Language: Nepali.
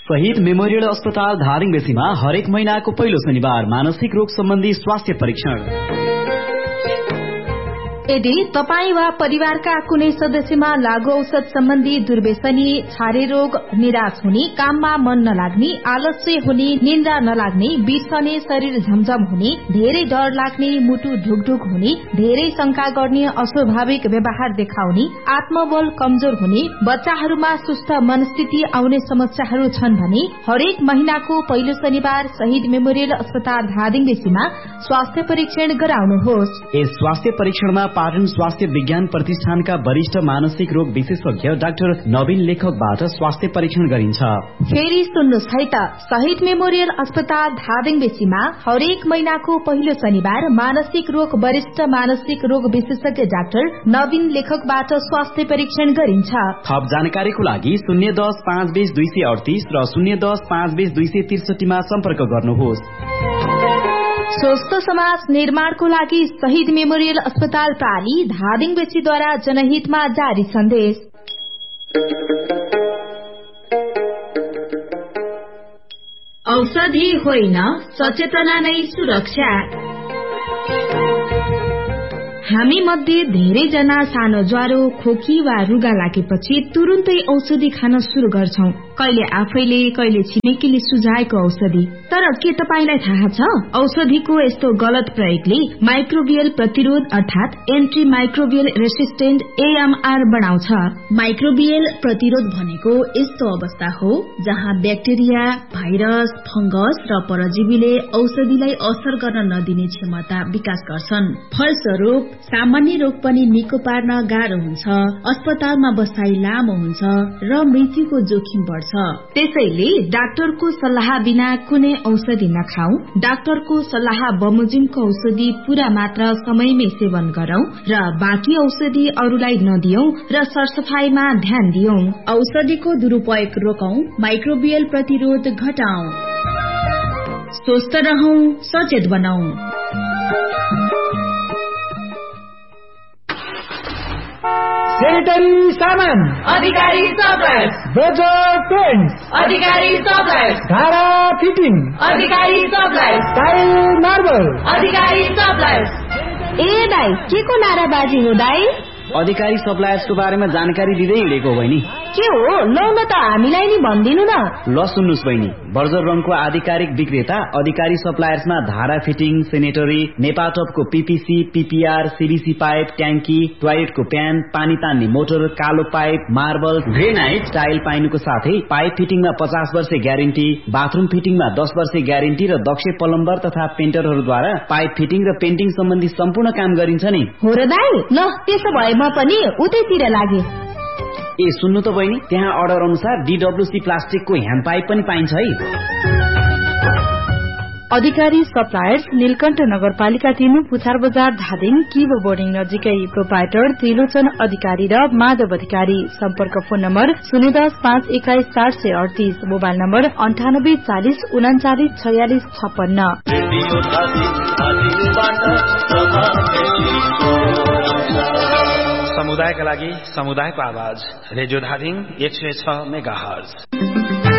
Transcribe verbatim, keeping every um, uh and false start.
शहीद मेमोरियल अस्पताल धादिङ बेसीमा हरेक महिनाको पहिलो शनिबार मानसिक रोग सम्बन्धी स्वास्थ्य परीक्षण। यदि तपाई वा परिवारका कुनै सदस्यमा लागू औषध सम्बन्धी दुर्व्यसनी, छारे रोग, निराश हुने, काममा मन नलाग्ने, आलस्य हुने, निन्द्रा नलाग्ने, बिर्सने, शरीर झमझम हुने, धेरै डर लाग्ने, मुटु ढुकढुक हुने, धेरै शंका गर्ने, अस्वाभाविक व्यवहार देखाउने, आत्मबल कमजोर हुने, बच्चाहरूमा सुस्त मनस्थिति आउने समस्याहरू छन् भने हरेक महिनाको पहिलो शनिबार शहीद मेमोरियल अस्पताल धादिङ बेसीमा स्वास्थ्य परीक्षण गराउनुहोस्। यस स्वास्थ्य परीक्षणमा पाटन स्वास्थ्य विज्ञान प्रतिष्ठानका वरिष्ठ मानसिक रोग विशेषज्ञ डाक्टर नवीन लेखकबाट स्वास्थ्य परीक्षण गरिन्छ। फेरि सुन्नुहोस् है त, शहीद मेमोरियल अस्पताल धादिङ बेसीमा हरेक महिनाको पहिलो शनिबार मानसिक रोग वरिष्ठ मानसिक रोग विशेषज्ञ डाक्टर नवीन लेखकबाट स्वास्थ्य परीक्षण गरिन्छ। थप जानकारीको लागि शून्य दस पाँच बीस दुई सय अडतीस र शून्य दस पाँच बीस दुई सय त्रिसठीमा सम्पर्क गर्नुहोस्। स्वस्थ समाज निर्माणको लागि शहीद मेमोरियल अस्पताल प्राली धादिङ बेसीद्वारा जनहितमा जारी सन्देश। औषधि होइन, सचेतना नै सुरक्षा। हामी मध्ये धेरै जना सानो ज्वरो, खोकी वा रुगा लागेपछि तुरुन्तै औषधि खान शुरू गर्छौं। कहिले आफैले, कहिले छिमेकीले सुझाएको औषधि। तर के तपाईलाई थाहा छ, औषधिको यस्तो गलत प्रयोगले माइक्रोबियल प्रतिरोध अर्थात एन्टी माइक्रोबियल रेसिस्टेन्ट एएमआर बढाउँछ। माइक्रोबियल प्रतिरोध भनेको यस्तो अवस्था हो जहाँ ब्याक्टेरिया, भाइरस, फंगस र परजीवीले औषधिलाई असर गर्न नदिने क्षमता विकास गर्छन्। फलस्वरूप सामान्य रोग पनि निको पार्न गाह्रो हुन्छ, अस्पतालमा बसाई लामो हुन्छ र मृत्युको जोखिम बढ्छ। त्यसैले डाक्टरको सल्लाह बिना कुनै औषधि नखाऊ। डाक्टरको सल्लाह बमोजिमको औषधि पूरा मात्रा समयमै सेवन गरौं र बाँकी औषधि अरूलाई नदियौं र सरसफाईमा ध्यान दियौं। औषधिको दुरूपयोग रोकौं, माइक्रोबियल प्रतिरोध घटाऊ। स्वस्थ रहौं, सचेत बनाऊ। सेनेटरी सामान अधिकारी सप्लायर्स, बजार पेन्ट्स अधिकारी सप्लायर्स, धारा फिटिङ अधिकारी सप्लायर्स, टाइल मार्बल अधिकारी सप्लायर्स। ए दाई, के को नाराबाजी हो दाई? अधिकारी सप्लायर्सको बारेमा जानकारी दिँदै हिँडेको हो बहिनी। के हो, लौ न त हामीलाई नि भनिदिनु न। ल सुन्नुस् बहिनी, बर्जर रङको आधिकारिक विक्रेता अधिकारी सप्लायर्समा धारा fitting, sanitary, नेपाटपको PPC, PPR, CBC pipe, ट्याङ्की, टोयलेटको प्यान, पानी तान्ने मोटर, कालो पाइप, मार्बल, ग्रेनाइट, टाइल पाइनुको साथै पाइप फिटिङमा पचास वर्ष ग्यारेन्टी, बाथरूम फिटिङमा दस वर्ष ग्यारेन्टी र दक्ष प्लम्बर तथा पेन्टरहरूद्वारा पाइप फिटिङ र पेन्टिङ सम्बन्धी सम्पूर्ण काम गरिन्छ नि। हो र दाई, ल त्यसो भए म पनि उतैतिर लागे। ए सुन्नु त बहिनी, त्यहाँ अर्डर अनुसार डीडब्ल्यूसी प्लास्टिकको ह्यान्ड पाइप पनि पाइन्छ है। अधिकारी सप्लायर्स, नीलकण्ठ नगरपालिका तीन, पुछार बजार धादिङ, किब बोर्डिङ नजिकै। प्रोपाइटर त्रिलोचन अधिकारी र माधव अधिकारी। सम्पर्क फोन नम्बर शून्य दस पाँच एक्काइस चार सय अडतीस, मोबाइल नम्बर अन्ठानब्बे चालिस उनाचालिस छयालिस छप्पन्न। समुदायका लागि समुदायको आवाज, रेडियो धादिङ एक सय छ मेगा हर्ज।